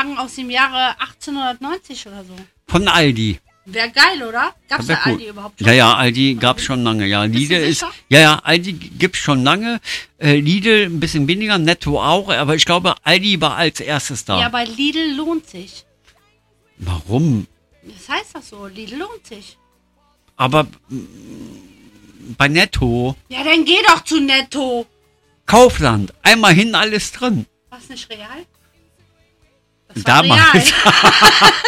sagen aus dem Jahre 1890 oder so. Von Aldi. Wäre geil, oder? Gab's da Aldi überhaupt schon? Ja, Aldi gab's schon lange, ja. Lidl ist, Aldi gibt's schon lange. Lidl ein bisschen weniger, Netto auch, aber ich glaube, Aldi war als erstes da. Ja, bei Lidl lohnt sich. Warum? Das heißt das so, Lidl lohnt sich. Aber bei Netto. Ja, dann geh doch zu Netto. Kaufland, einmal hin, alles drin. Was, nicht real? Damals.